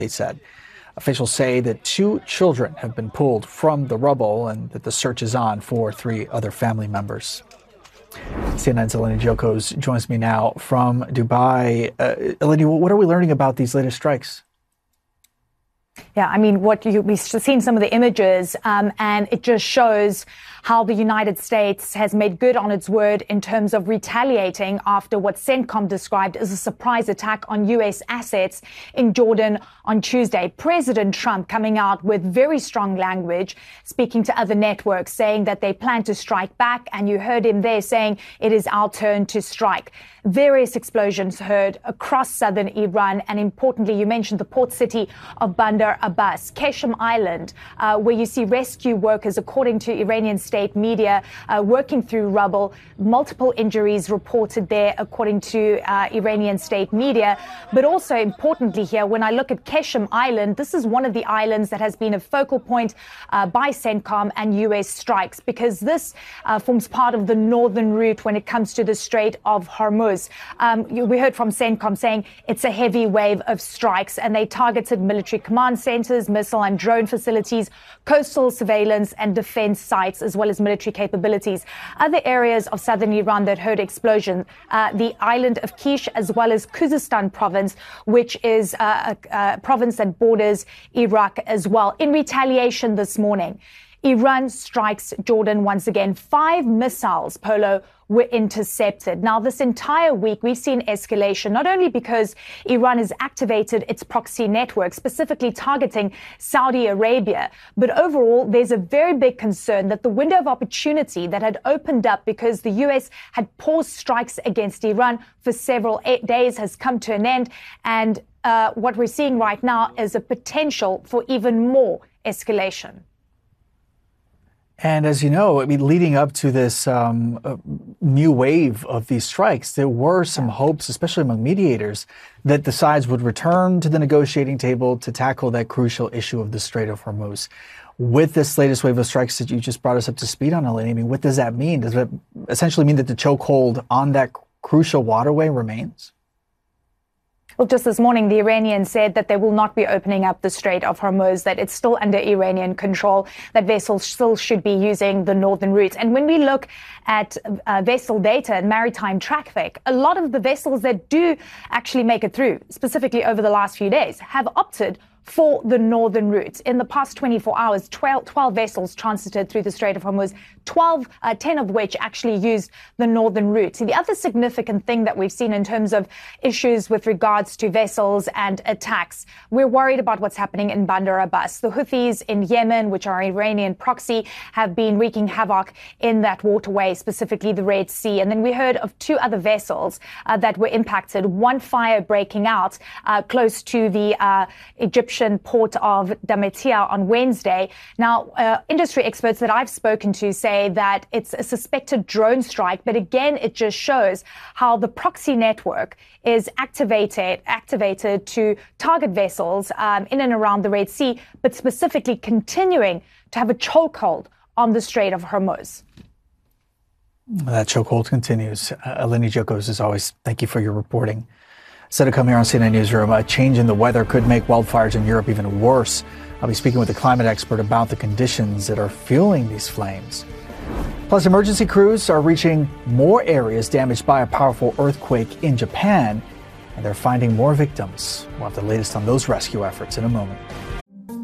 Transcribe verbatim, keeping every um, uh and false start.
they said. Officials say that two children have been pulled from the rubble and that the search is on for three other family members. C N N's Eleni Giokos joins me now from Dubai. Uh, Eleni, what are we learning about these latest strikes? Yeah, I mean, what you, we've seen some of the images, um, and it just shows how the United States has made good on its word in terms of retaliating after what CENTCOM described as a surprise attack on U S assets in Jordan on Tuesday. President Trump coming out with very strong language, speaking to other networks, saying that they plan to strike back. And you heard him there saying it is our turn to strike. Various explosions heard across southern Iran. And importantly, you mentioned the port city of Bandar Abbas, Qeshm Island, uh, where you see rescue workers, according to Iranian state media, uh, working through rubble. Multiple injuries reported there, according to uh, Iranian state media. But also importantly here, when I look at Qeshm Island, this is one of the islands that has been a focal point uh, by CENTCOM and U S strikes, because this uh, forms part of the northern route when it comes to the Strait of Hormuz. Um, we heard from CENTCOM saying it's a heavy wave of strikes, and they targeted military command centers, missile and drone facilities, coastal surveillance and defense sites, as well as military capabilities. Other areas of southern Iran that heard explosion, uh, the island of Kish, as well as Khuzestan province, which is uh, a, a province that borders Iraq as well. In retaliation this morning, Iran strikes Jordan once again. Five missiles, Polo, were intercepted. Now, this entire week, we've seen escalation, not only because Iran has activated its proxy network, specifically targeting Saudi Arabia, but overall, there's a very big concern that the window of opportunity that had opened up because the U S had paused strikes against Iran for several days has come to an end. And uh, what we're seeing right now is a potential for even more escalation. And as you know, I mean, leading up to this um, uh, new wave of these strikes, there were some hopes, especially among mediators, that the sides would return to the negotiating table to tackle that crucial issue of the Strait of Hormuz. With this latest wave of strikes that you just brought us up to speed on, Eleni, I mean, what does that mean? Does it essentially mean that the chokehold on that crucial waterway remains? Well, just this morning, the Iranians said that they will not be opening up the Strait of Hormuz, that it's still under Iranian control, that vessels still should be using the northern route. And when we look at uh, vessel data and maritime traffic, a lot of the vessels that do actually make it through, specifically over the last few days, have opted for the northern route. In the past twenty-four hours, twelve, twelve vessels transited through the Strait of Hormuz, twelve, uh, ten of which actually used the northern route. So the other significant thing that we've seen in terms of issues with regards to vessels and attacks, we're worried about what's happening in Bandar Abbas. The Houthis in Yemen, which are Iranian proxy, have been wreaking havoc in that waterway, specifically the Red Sea. And then we heard of two other vessels uh, that were impacted, one fire breaking out uh, close to the uh, Egyptian port of Damietta on Wednesday. Now, uh, industry experts that I've spoken to say that it's a suspected drone strike, but again, it just shows how the proxy network is activated activated to target vessels um, in and around the Red Sea, but specifically continuing to have a chokehold on the Strait of Hormuz. That chokehold continues. Uh, Eleni Giokos, as always, thank you for your reporting. Said to come here on C N N Newsroom, a change in the weather could make wildfires in Europe even worse. I'll be speaking with a climate expert about the conditions that are fueling these flames. Plus, emergency crews are reaching more areas damaged by a powerful earthquake in Japan, and they're finding more victims. We'll have the latest on those rescue efforts in a moment.